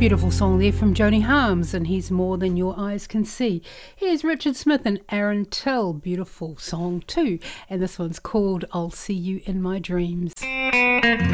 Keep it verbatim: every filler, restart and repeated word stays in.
Beautiful song there from Joni Harms, and He's More Than Your Eyes Can See. Here's Richard Smith and Aaron Till, beautiful song too, and this one's called I'll See You in My Dreams.